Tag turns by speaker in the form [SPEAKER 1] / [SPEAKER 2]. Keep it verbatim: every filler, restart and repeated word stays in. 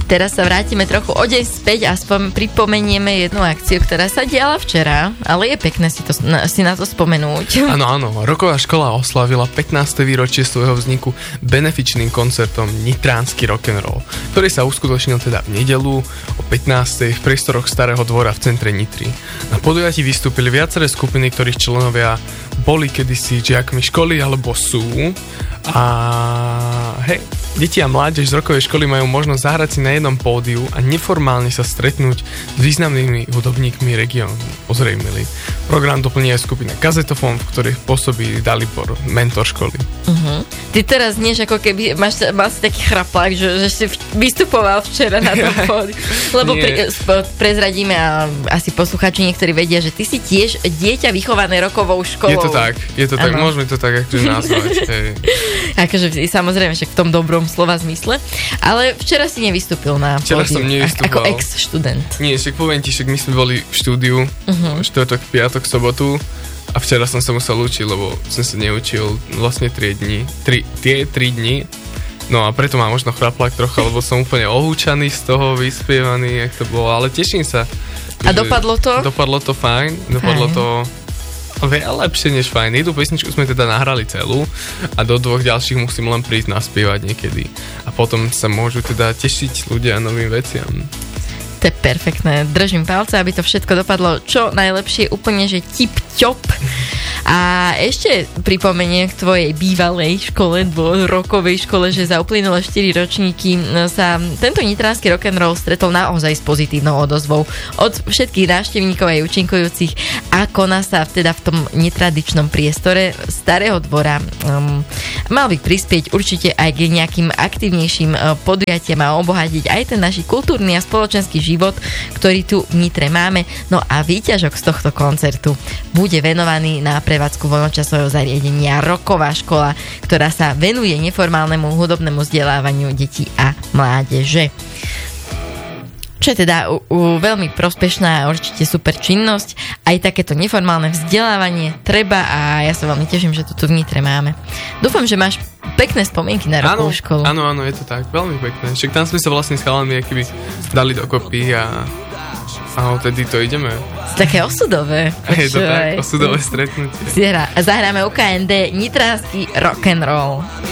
[SPEAKER 1] Teraz sa vrátime trochu o deň späť a spom- pripomenieme jednu akciu, ktorá sa diala včera, ale je pekné si, to, si na to spomenúť.
[SPEAKER 2] Áno, áno. Roková škola oslavila pätnáste výročie svojho vzniku benefičným koncertom Nitránsky rock'n'roll, ktorý sa uskutočnil teda v nedeľu o pätnástej v priestoroch Starého dvora v centre Nitry. Na podujatí vystúpili viaceré skupiny, ktorých členovia boli kedysi žiakmi školy alebo sú. A hej, deti a mládež z rokovej školy majú možnosť zahrať si na jednom pódiu a neformálne sa stretnúť s významnými hudobníkmi regiónu. Ozrejmili. Program doplní aj skupina Kazetofón, v ktorej pôsobí Dalibor, mentor školy. Uh-huh.
[SPEAKER 1] Ty teraz nieš, ako keby máš, mal si taký chraplák, že, že si vystupoval včera na tom pódiu. Lebo pre, prezradíme a asi poslucháči niektorí vedia, že ty si tiež dieťa vychované rokovou školou.
[SPEAKER 2] Je to tak, je to tak, môžeme to tak akože nazvať. Hej.
[SPEAKER 1] Akože samozrejme, však v tom dobrom slova zmysle. Ale včera si nevystúpil na
[SPEAKER 2] včera
[SPEAKER 1] pódiu.
[SPEAKER 2] Včera som nevystúpil.
[SPEAKER 1] Ako ex-študent.
[SPEAKER 2] Nie, však poviem ti, však my sme boli v štúdiu uh-huh. štvrtok, piatok, sobotu a včera som sa musel učiť, lebo som sa neučil vlastne tri dni. Tri, tie tri dni. No a preto mám možno chraplák trocha, lebo som úplne ohúčaný z toho, vyspievaný, jak to bolo, ale teším sa.
[SPEAKER 1] A dopadlo to?
[SPEAKER 2] Dopadlo to fajn, dopadlo fajn. to veľa lepšie než fajn. Jednu pesničku sme teda nahrali celú a do dvoch ďalších musím len prísť naspievať niekedy. A potom sa môžu teda tešiť ľudia novým veciam.
[SPEAKER 1] To je perfektné. Držím palce, aby to všetko dopadlo čo najlepšie, úplne, že tip-top. A ešte pripomeniem k tvojej bývalej škole, dvojrokovej škole, že za uplynulé štyri ročníky sa tento nitránsky rock'n'roll stretol naozaj s pozitívnou odozvou od všetkých návštevníkov aj účinkujúcich a koná sa teda v tom netradičnom priestore Starého dvora. Um, mal by prispieť určite aj k nejakým aktívnejším uh, podujatiam a obohatiť aj ten náš kultúrny a spoločenský život, ktorý tu v Nitre máme. No a výťažok z tohto koncertu bude venovaný na prevádzku voľnočasového zariadenia Roková škola, ktorá sa venuje neformálnemu hudobnému vzdelávaniu detí a mládeže. Čo je teda u, u, veľmi prospešná a určite super činnosť. Aj takéto neformálne vzdelávanie treba a ja sa veľmi teším, že to tu v Nitre máme. Dúfam, že máš pekné spomienky na rokovú školu.
[SPEAKER 2] Áno, áno, je to tak. Veľmi pekné. Však tam sme sa vlastne s chalami akýby dali dokopy a a odtedy to ideme.
[SPEAKER 1] Také osudové.
[SPEAKER 2] Je to tak, osudové stretnutie.
[SPEAKER 1] Zahráme U K N D Nitránsky rock'n'roll.